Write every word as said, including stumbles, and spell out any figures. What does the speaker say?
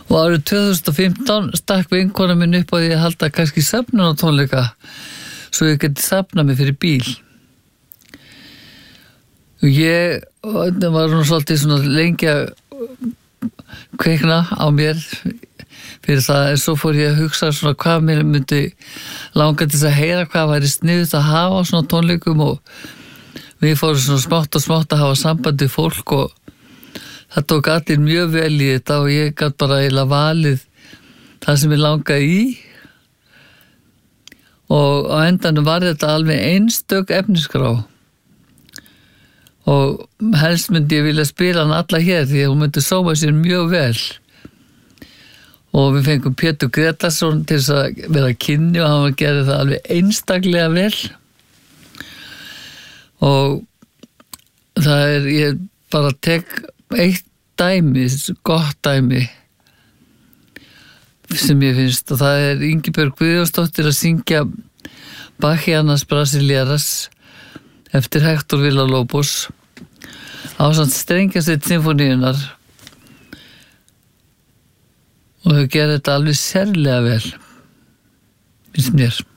Og árið tvö þúsund og fimmtán stakk vinkona minn upp á því að halda kannski safnunartónleika svo ég geti safnað mig fyrir bíl. Og ég var nú svolítið svona lengi að kveikna á mér fyrir það, en svo fór ég að hugsa svona hvað mér myndi langa til þess að heyra hvað væri sniðugt að hafa á svona tónleikum og við fórum svona smátt og smátt að hafa sambandi fólk og það tók allir mjög vel í þetta og ég gat bara eiginlega valið það sem ég langaði í og á endanum var þetta alveg einstök efniskrá og helst myndi ég vilja spila hann alla hér því að hún myndi sóma sér mjög vel og við fengum Pétur Gretarsson til þess að vera kynni og hann gerði það alveg einstaklega vel og það er, ég bara tek eitt dæmi, gott dæmi sem ég finnst og það er Ingibjörg Guðjónsdóttir að syngja Bachianas Brasileras eftir Hector Villa-Lobos ásamt strengjasveit sinfóníunnar og þau gerði þetta alveg sérlega vel finnst mér